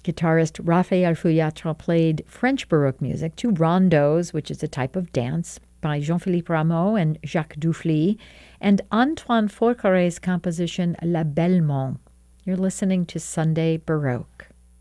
Guitarist Raphael Fouillatre played French Baroque music to rondos, which is a type of dance, by Jean-Philippe Rameau and Jacques Dufly, and Antoine Forqueret's composition La Bellemente. You're listening to Sunday Baroque.